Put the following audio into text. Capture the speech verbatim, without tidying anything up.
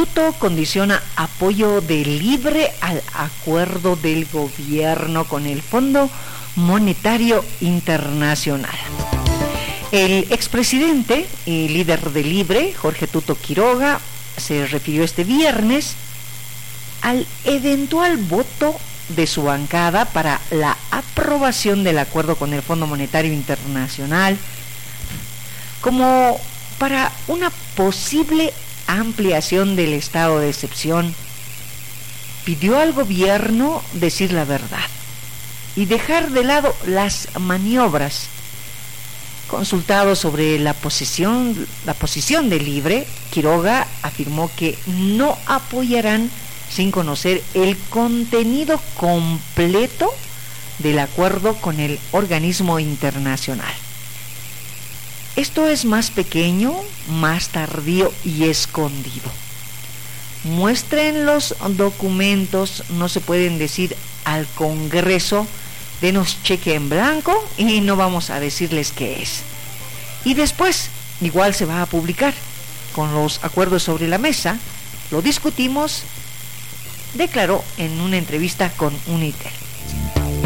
voto condiciona apoyo de Libre al acuerdo del gobierno con el Fondo Monetario Internacional. El expresidente y líder de Libre, Jorge Tuto Quiroga, se refirió este viernes al eventual voto de su bancada para la aprobación del acuerdo con el Fondo Monetario Internacional como para una posible ampliación del estado de excepción. Pidió al gobierno decir la verdad y dejar de lado las maniobras. Consultado sobre la posición, la posición de Libre, Quiroga afirmó que no apoyarán sin conocer el contenido completo del acuerdo con el organismo internacional. Esto es más pequeño, más tardío y escondido. Muestren los documentos, no se pueden decir al Congreso, denos cheque en blanco y no vamos a decirles qué es. Y después, igual se va a publicar. Con los acuerdos sobre la mesa, lo discutimos, declaró en una entrevista con Unitel.